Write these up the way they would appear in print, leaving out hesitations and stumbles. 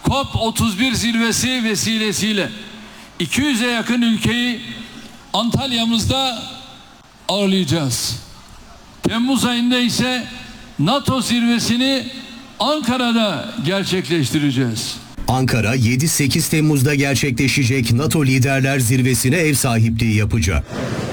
COP31 zirvesi vesilesiyle 200'e yakın ülkeyi Antalya'mızda ağırlayacağız. Temmuz ayında ise NATO zirvesini Ankara'da gerçekleştireceğiz. Ankara 7-8 Temmuz'da gerçekleşecek NATO Liderler Zirvesi'ne ev sahipliği yapacak.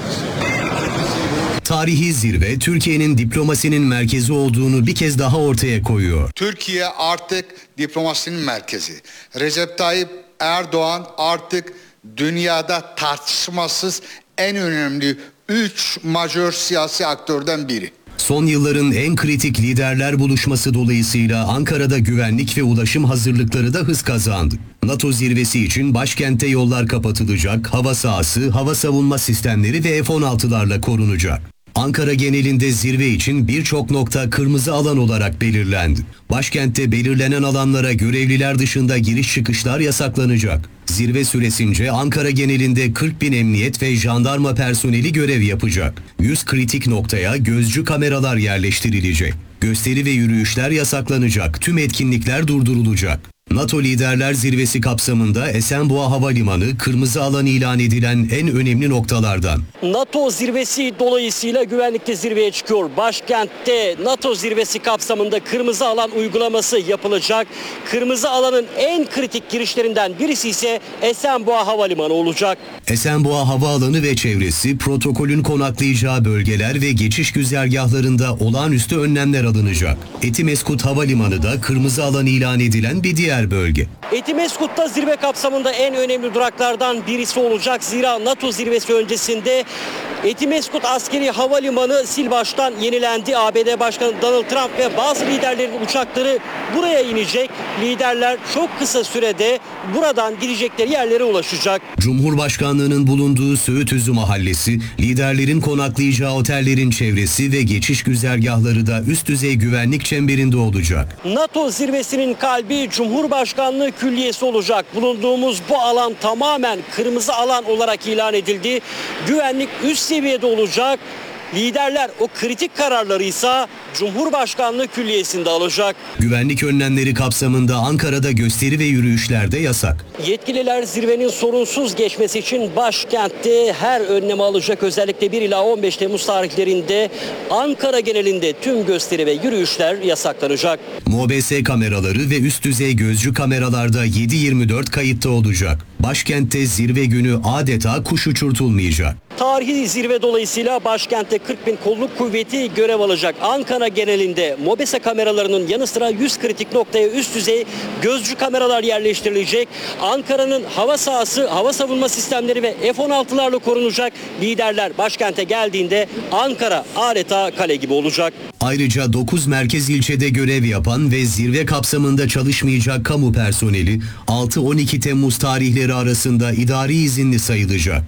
Tarihi zirve Türkiye'nin diplomasinin merkezi olduğunu bir kez daha ortaya koyuyor. Türkiye artık diplomasinin merkezi. Recep Tayyip Erdoğan artık dünyada tartışmasız en önemli 3 majör siyasi aktörden biri. Son yılların en kritik liderler buluşması dolayısıyla Ankara'da güvenlik ve ulaşım hazırlıkları da hız kazandı. NATO zirvesi için başkentte yollar kapatılacak, hava sahası, hava savunma sistemleri ve F-16'larla korunacak. Ankara genelinde zirve için birçok nokta kırmızı alan olarak belirlendi. Başkentte belirlenen alanlara görevliler dışında giriş çıkışlar yasaklanacak. Zirve süresince Ankara genelinde 40.000 emniyet ve jandarma personeli görev yapacak. 100 kritik noktaya gözcü kameralar yerleştirilecek. Gösteri ve yürüyüşler yasaklanacak. Tüm etkinlikler durdurulacak. NATO Liderler Zirvesi kapsamında Esenboğa Havalimanı kırmızı alan ilan edilen en önemli noktalardan. NATO zirvesi dolayısıyla güvenlikte zirveye çıkıyor. Başkentte NATO zirvesi kapsamında kırmızı alan uygulaması yapılacak. Kırmızı alanın en kritik girişlerinden birisi ise Esenboğa Havalimanı olacak. Esenboğa Havaalanı ve çevresi protokolün konaklayacağı bölgeler ve geçiş güzergahlarında olağanüstü önlemler alınacak. Etimeskut Havalimanı da kırmızı alan ilan edilen bir diğer bölge. Etimeskut'ta zirve kapsamında en önemli duraklardan birisi olacak. Zira NATO zirvesi öncesinde Etimeskut Askeri Havalimanı sil baştan yenilendi. ABD Başkanı Donald Trump ve bazı liderlerin uçakları buraya inecek. Liderler çok kısa sürede buradan gidecekleri yerlere ulaşacak. Cumhurbaşkanlığının bulunduğu Söğütüzü Mahallesi, liderlerin konaklayacağı otellerin çevresi ve geçiş güzergahları da üst düzey güvenlik çemberinde olacak. NATO zirvesinin kalbi Cumhurbaşkanlığı Külliyesi olacak. Bulunduğumuz bu alan tamamen kırmızı alan olarak ilan edildi. Güvenlik üst seviyede olacak. Liderler o kritik kararları ise Cumhurbaşkanlığı Külliyesi'nde alacak. Güvenlik önlemleri kapsamında Ankara'da gösteri ve yürüyüşler de yasak. Yetkililer zirvenin sorunsuz geçmesi için başkentte her önlemi alacak. Özellikle 1 ila 15 Temmuz tarihlerinde Ankara genelinde tüm gösteri ve yürüyüşler yasaklanacak. MOBS kameraları ve üst düzey gözcü kameralarda 7/24 kayıtta olacak. Başkentte zirve günü adeta kuş uçurtulmayacak. Tarihi zirve dolayısıyla başkentte 40.000 kolluk kuvveti görev alacak. Ankara genelinde MOBESE kameralarının yanı sıra 100 kritik noktaya üst düzey gözcü kameralar yerleştirilecek. Ankara'nın hava sahası, hava savunma sistemleri ve F-16'larla korunacak. Liderler başkente geldiğinde Ankara adeta kale gibi olacak. Ayrıca 9 merkez ilçede görev yapan ve zirve kapsamında çalışmayacak kamu personeli 6-12 Temmuz tarihleri arasında idari izinli sayılacak.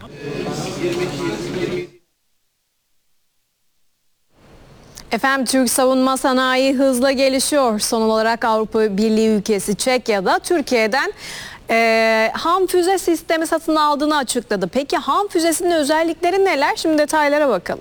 Efendim, Türk savunma sanayi hızla gelişiyor. Son olarak Avrupa Birliği ülkesi Çekya'da Türkiye'den ham füze sistemi satın aldığını açıkladı. Peki ham füzesinin özellikleri neler? Şimdi detaylara bakalım.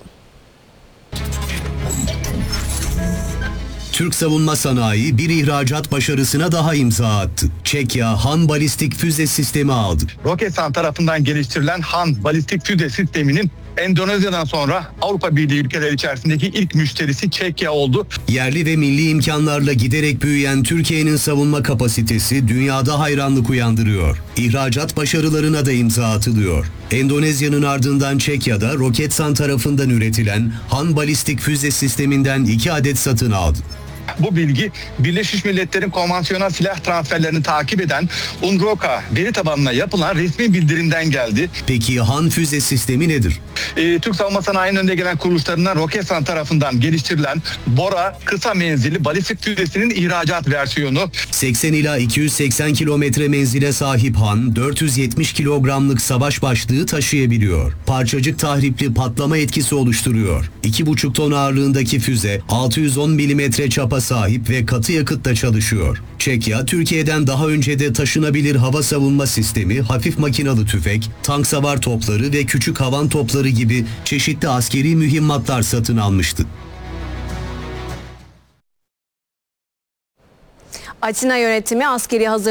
Türk savunma sanayi bir ihracat başarısına daha imza attı. Çekya Han balistik füze sistemi aldı. Roketsan tarafından geliştirilen Han balistik füze sisteminin Endonezya'dan sonra Avrupa Birliği ülkeleri içerisindeki ilk müşterisi Çekya oldu. Yerli ve milli imkanlarla giderek büyüyen Türkiye'nin savunma kapasitesi dünyada hayranlık uyandırıyor. İhracat başarılarına da imza atılıyor. Endonezya'nın ardından Çekya'da Roketsan tarafından üretilen Han balistik füze sisteminden 2 adet satın aldı. Bu bilgi Birleşmiş Milletler'in konvansiyonel silah transferlerini takip eden UNRWA veri tabanına yapılan resmi bildirimden geldi. Peki Han füze sistemi nedir? Türk savunma sanayinin önde gelen kuruluşlarından Roketsan tarafından geliştirilen Bora kısa menzilli balistik füzesinin ihracat versiyonu. 80 ila 280 kilometre menzile sahip Han 470 kilogramlık savaş başlığı taşıyabiliyor. Parçacık tahripli patlama etkisi oluşturuyor. 2,5 ton ağırlığındaki füze 610 milimetre çapa sahip ve katı yakıtla çalışıyor. Çekya, Türkiye'den daha önce de taşınabilir hava savunma sistemi, hafif makinalı tüfek, tank savar topları ve küçük havan topları gibi çeşitli askeri mühimmatlar satın almıştı. Atina yönetimi askeri hazır